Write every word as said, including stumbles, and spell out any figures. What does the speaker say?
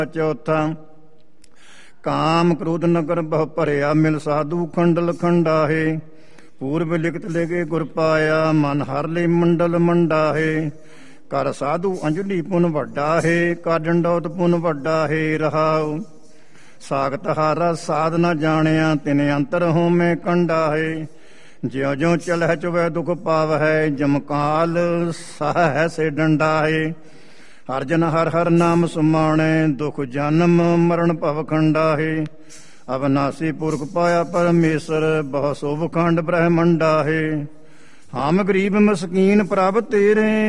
चौथा काम क्रोध नगर बहु भरिया मिल साधु खंडल खंडाहे पूर्व लिखत लेगे गुर पाया मन हर ले मंडल मंडाहे कर साधु अंजलि पुन वड्डा है कर डंडौत पुन वड्डा है रहाओ सागत हारा साध न जानिया तिने अंतर हो में कंडा है ज्यो ज्यो चल है चुवै दुख पाव है जमकाल सह है से डंडा है हर जन हर हर नाम सुमाणे दुख जन्म मरण भव खंडा है अविनाशी पुरख पाया परमेश्वर बहु शुभ खंड ब्रह्मंडा है हम गरीब मस्कीन प्रभ तेरे